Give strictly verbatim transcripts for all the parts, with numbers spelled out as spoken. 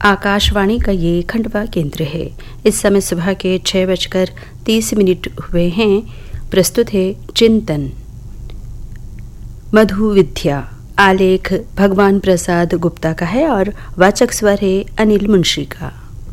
आकाशवाणी का ये खंडवा केंद्र है। इस समय सुबह के छः बजकर तीस मिनट हुए हैं। प्रस्तुत है चिंतन। मधु विद्या आलेख भगवान प्रसाद गुप्ता का है और वाचक स्वर है अनिल मुंशी का।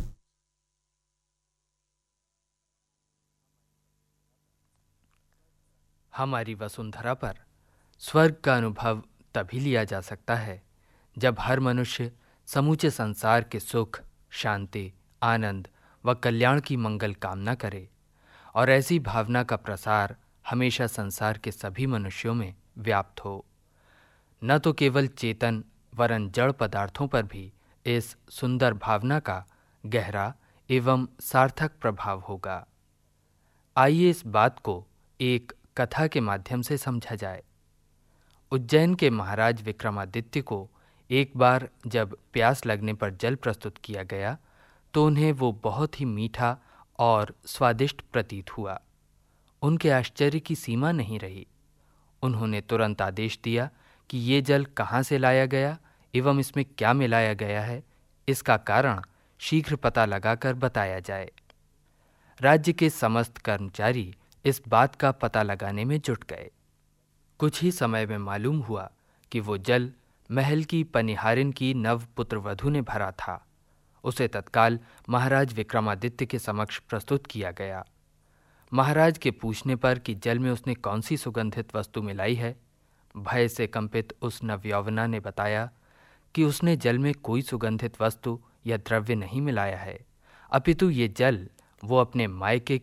हमारी वसुंधरा पर स्वर्ग का अनुभव तभी लिया जा सकता है जब हर मनुष्य समूचे संसार के सुख, शांति, आनंद व कल्याण की मंगल कामना करे और ऐसी भावना का प्रसार हमेशा संसार के सभी मनुष्यों में व्याप्त हो। न तो केवल चेतन वरन जड़ पदार्थों पर भी इस सुंदर भावना का गहरा एवं सार्थक प्रभाव होगा। आइए इस बात को एक कथा के माध्यम से समझा जाए। उज्जैन के महाराज विक्रमादित्य को एक बार जब प्यास लगने पर जल प्रस्तुत किया गया तो उन्हें वो बहुत ही मीठा और स्वादिष्ट प्रतीत हुआ। उनके आश्चर्य की सीमा नहीं रही। उन्होंने तुरंत आदेश दिया कि ये जल कहाँ से लाया गया एवं इसमें क्या मिलाया गया है, इसका कारण शीघ्र पता लगाकर बताया जाए। राज्य के समस्त कर्मचारी इस बात का पता लगाने में जुट गए। कुछ ही समय में मालूम हुआ कि वो जल महल की पनिहारिन की नव पुत्रवधू ने भरा था। उसे तत्काल महाराज विक्रमादित्य के समक्ष प्रस्तुत किया गया। महाराज के पूछने पर कि जल में उसने कौन सी सुगंधित वस्तु मिलाई है, भय से कंपित उस नवयौवना ने बताया कि उसने जल में कोई सुगंधित वस्तु या द्रव्य नहीं मिलाया है, अपितु ये जल वो अपने मायके